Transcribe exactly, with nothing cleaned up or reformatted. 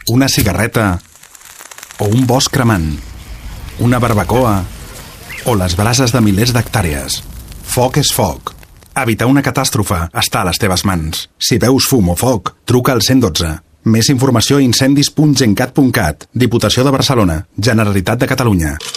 una cigarreta o un bosc cremant, una barbacoa o les brases de milers d'hectàrees. Foc és foc. Evitar una catàstrofe està a les teves mans. Si veus fum o foc, truca al cent dotze. Més informació a incendis punt gencat punt cat. Diputació de Barcelona. Generalitat de Catalunya.